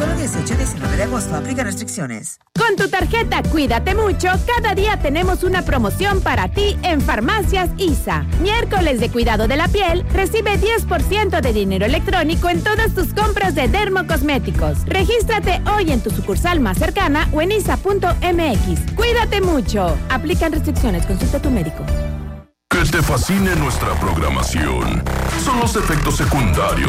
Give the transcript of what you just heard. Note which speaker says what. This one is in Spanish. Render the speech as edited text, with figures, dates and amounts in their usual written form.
Speaker 1: Solo 18 y 19 de agosto. Aplica restricciones.
Speaker 2: Con tu tarjeta Cuídate Mucho, cada día tenemos una promoción para ti en Farmacias ISA. Miércoles de cuidado de la piel, recibe 10% de dinero electrónico en todas tus compras de dermocosméticos. Regístrate hoy en tu sucursal más cercana o en isa.mx. Cuídate mucho. Aplican restricciones. Consulta a tu médico.
Speaker 3: Que te fascine nuestra programación son los efectos secundarios